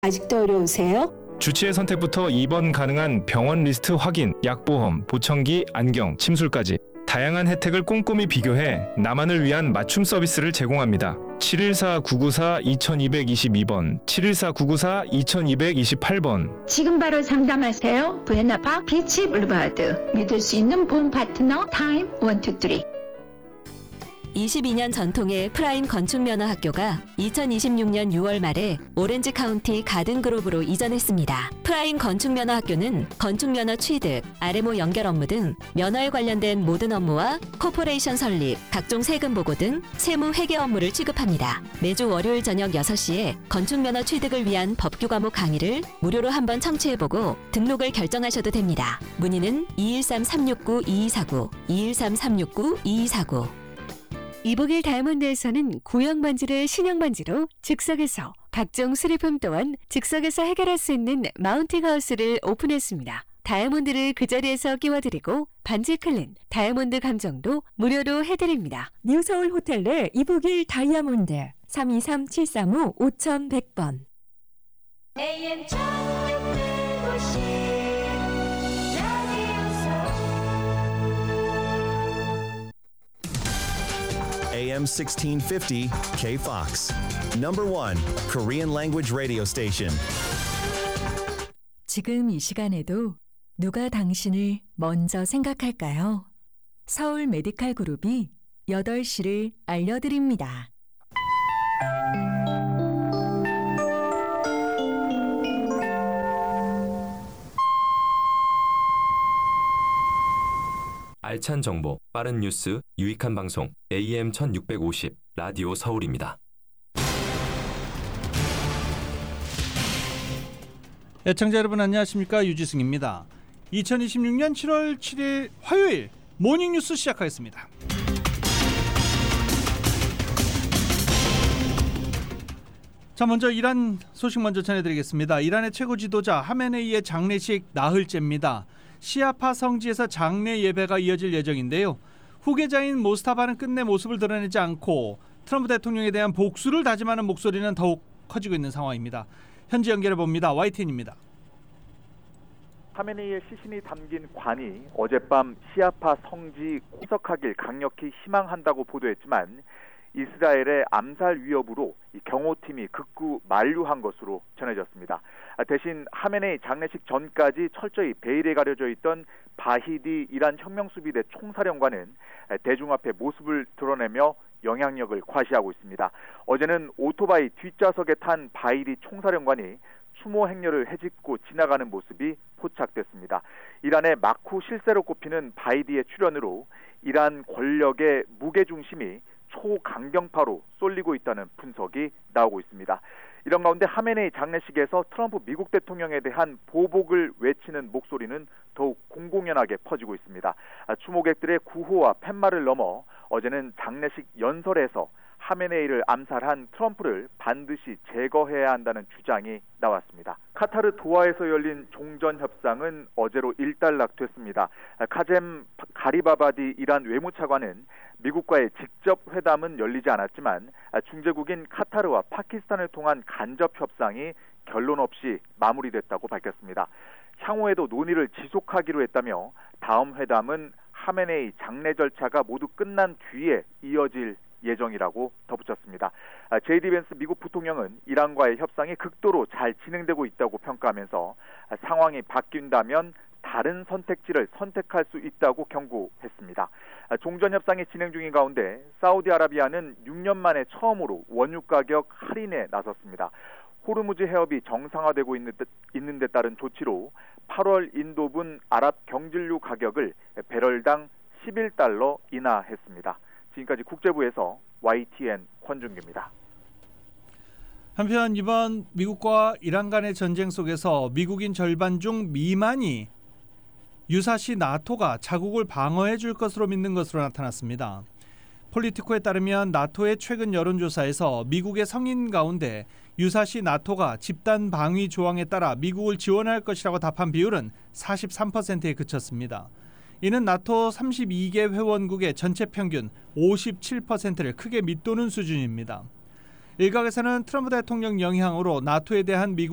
아직도 어려우세요? 주치의 선택부터 입원 가능한 병원 리스트 확인, 약보험, 보청기, 안경, 침술까지 다양한 혜택을 꼼꼼히 비교해 나만을 위한 맞춤 서비스를 제공합니다. 714-994-2222번, 714-994-2228번. 지금 바로 상담하세요. 부에나파 비치 블루바드. 믿을 수 있는 보험 파트너 타임 123. 22년 전통의 프라임 건축면허학교가 2026년 6월 말에 오렌지 카운티 가든그로브로 이전했습니다. 프라임 건축면허학교는 건축면허 취득, RMO 연결 업무 등 면허에 관련된 모든 업무와 코퍼레이션 설립, 각종 세금 보고 등 세무 회계 업무를 취급합니다. 매주 월요일 저녁 6시에 건축면허 취득을 위한 법규 과목 강의를 무료로 한번 청취해보고 등록을 결정하셔도 됩니다. 문의는 213-369-2249, 213-369-2249. 이복일 다이아몬드에서는 구형 반지를 신형 반지로 즉석에서, 각종 수리품 또한 즉석에서 해결할 수 있는 마운팅 하우스를 오픈했습니다. 다이아몬드를 그 자리에서 끼워드리고 반지 클린, 다이아몬드 감정도 무료로 해드립니다. 뉴서울 호텔 내 이복일 다이아몬드 323-735-5100번. AM 1650 AM 1650 KFOX. Number 1 Korean language radio station. 지금 이 시간에도 누가 당신을 먼저 생각할까요? 서울 메디칼 그룹이 8시를 알려드립니다. 알찬 정보, 빠른 뉴스, 유익한 방송 AM 1650 라디오 서울입니다. 애청자 여러분 안녕하십니까? 유지승입니다. 2026년 7월 7일 화요일 모닝뉴스 시작하겠습니다. 자, 먼저 이란 소식 먼저 전해드리겠습니다. 이란의 최고 지도자 하메네이의 장례식 나흘째입니다. 시아파 성지에서 장례 예배가 이어질 예정인데요. 후계자인 모스타바는 끝내 모습을 드러내지 않고 트럼프 대통령에 대한 복수를 다짐하는 목소리는 더욱 커지고 있는 상황입니다. 현지 연결해 봅니다. YTN입니다. 하메네이의 시신이 담긴 관이 어젯밤 시아파 성지 참석하길 강력히 희망한다고 보도했지만 이스라엘의 암살 위협으로 경호팀이 극구 만류한 것으로 전해졌습니다. 대신 하메네이 장례식 전까지 철저히 베일에 가려져 있던 바히디 이란 혁명수비대 총사령관은 대중 앞에 모습을 드러내며 영향력을 과시하고 있습니다. 어제는 오토바이 뒷좌석에 탄 바히디 총사령관이 추모 행렬을 헤집고 지나가는 모습이 포착됐습니다. 이란의 마쿠 실세로 꼽히는 바히디의 출연으로 이란 권력의 무게중심이 초강경파로 쏠리고 있다는 분석이 나오고 있습니다. 이런 가운데 하메네이 장례식에서 트럼프 미국 대통령에 대한 보복을 외치는 목소리는 더욱 공공연하게 퍼지고 있습니다. 추모객들의 구호와 팻말을 넘어 어제는 장례식 연설에서 하메네이를 암살한 트럼프를 반드시 제거해야 한다는 주장이 나왔습니다. 카타르 도하에서 열린 종전 협상은 어제로 일단락됐습니다. 카젬 가리바바디 이란 외무차관은 미국과의 직접 회담은 열리지 않았지만 중재국인 카타르와 파키스탄을 통한 간접 협상이 결론 없이 마무리됐다고 밝혔습니다. 향후에도 논의를 지속하기로 했다며 다음 회담은 하메네이 장례 절차가 모두 끝난 뒤에 이어질 예정이라고 덧붙였습니다. 제이디 벤스 미국 부통령은 이란과의 협상이 극도로 잘 진행되고 있다고 평가하면서 상황이 바뀐다면 다른 선택지를 선택할 수 있다고 경고했습니다. 종전 협상이 진행 중인 가운데 사우디아라비아는 6년 만에 처음으로 원유 가격 할인에 나섰습니다. 호르무즈 해협이 정상화되고 있는 데 따른 조치로 8월 인도분 아랍 경질유 가격을 배럴당 11달러 인하했습니다. 지금까지 국제부에서 YTN 권준규입니다. 한편 이번 미국과 이란 간의 전쟁 속에서 미국인 절반 중 미만이 유사시 나토가 자국을 방어해 줄 것으로 믿는 것으로 나타났습니다. 폴리티코에 따르면 나토의 최근 여론조사에서 미국의 성인 가운데 유사시 나토가 집단 방위 조항에 따라 미국을 지원할 것이라고 답한 비율은 43%에 그쳤습니다. 이는 나토 32개 회원국의 전체 평균 57%를 크게 밑도는 수준입니다. 일각에서는 트럼프 대통령 영향으로 나토에 대한 미국